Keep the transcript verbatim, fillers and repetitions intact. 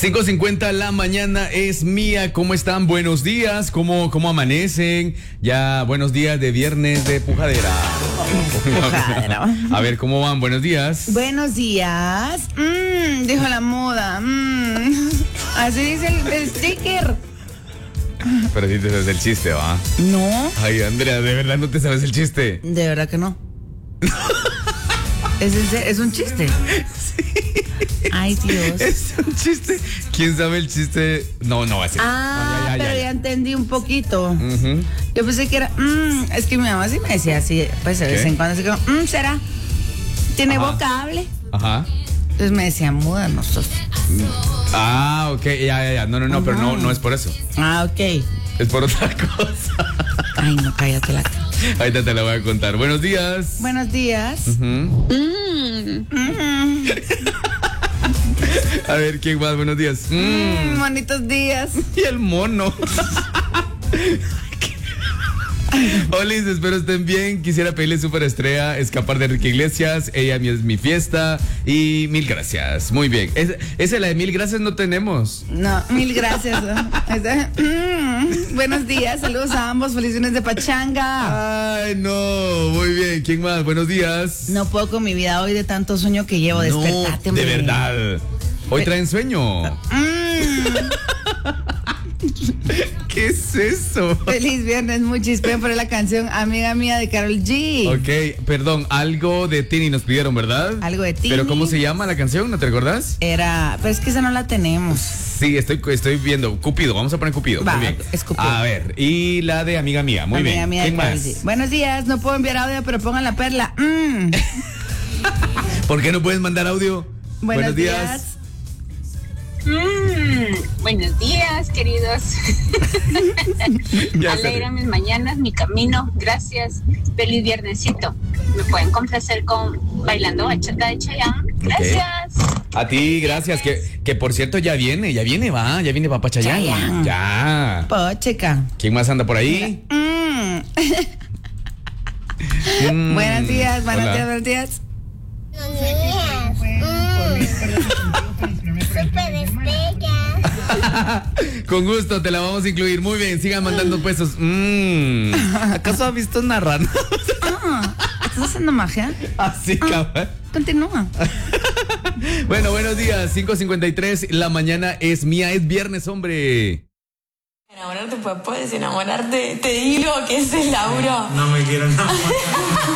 cinco cincuenta la mañana es mía. ¿Cómo están? Buenos días. ¿Cómo, cómo amanecen? Ya, buenos días de viernes de pujadera. Pujadera. A ver, ¿cómo van? Buenos días. Buenos días. Mmm, dijo la moda. Mmm. Así dice el, el sticker. Pero sí te sabes el chiste, ¿va? No. Ay, Andrea, ¿de verdad no te sabes el chiste? De verdad que no. ¿Es, es, es un chiste? Sí. Ay, Dios. Es un chiste. ¿Quién sabe el chiste? No, no va a ser. Ah, no, ya, ya, pero ya, ya, ya. entendí un poquito. Uh-huh. Yo pensé que era, mmm, es que mi mamá sí me decía así, pues de vez ¿Qué? en cuando, así como, mmm, ¿será? ¿Tiene Ajá. vocable? Ajá. Entonces me decía, muda, no sos. Ah, ok, ya, ya, ya. No, no, no, uh-huh. Pero no, no es por eso. Ah, ok. Es por otra cosa. Ay, no, cállate la cara. Ahorita te la voy a contar. Buenos días. Buenos días. Uh-huh. Mm. Mm. A ver, ¿quién más? Buenos días. Mm. Mm, bonitos días. Y el mono. Hola, espero estén bien. Quisiera pedirle superestrella, escapar de Enrique Iglesias. Ella es mi fiesta. Y mil gracias. Muy bien. Es, esa la de mil gracias no tenemos. No, mil gracias. mm, buenos días, saludos a ambos. Feliz lunes de pachanga. Ay, no. Muy bien. ¿Quién más? Buenos días. No puedo con mi vida hoy de tanto sueño que llevo. Despertate, no, de hombre. verdad. Hoy traen sueño. Mm. ¿Qué es eso? Feliz viernes, muchis. Pueden poner la canción Amiga Mía de Karol G. Ok, perdón, algo de Tini nos pidieron, ¿verdad? Algo de Tini. ¿Pero cómo se llama la canción? ¿No te recordás? Era, pero es que esa no la tenemos. Sí, estoy, estoy viendo. Cupido, vamos a poner Cupido. Va, muy bien. es Cupido. A ver, y la de Amiga Mía, muy Amiga bien. Mía ¿Quién de Karol más? G. Buenos días, no puedo enviar audio, pero pongan la perla. Mm. ¿Por qué no puedes mandar audio? Buenos, Buenos días. días. Mm, buenos días, queridos. Alegran mis mañanas, mi camino. Gracias. Feliz viernesito. Me pueden complacer con Bailando Bachata de Chayanne. Gracias. Okay. A ti, gracias. Que, que por cierto ya viene, ya viene, va. Ya viene Papá Chayanne. Chayanne. Ya. Pocheca. ¿Quién más anda por ahí? Mm. mm. Buenos días, buenos Hola. días, buenos días. Con gusto, te la vamos a incluir. Muy bien, sigan mandando puestos. Mm. ¿Acaso ha visto una rana? Ah, ¿estás haciendo magia? Así, ah, cabrón. Continúa. Bueno, buenos días. cinco cincuenta y tres, la mañana es mía, es viernes, hombre. Enamorarte, pues puedes enamorarte. Te digo que ese es Lauro. No me quiero enamorar.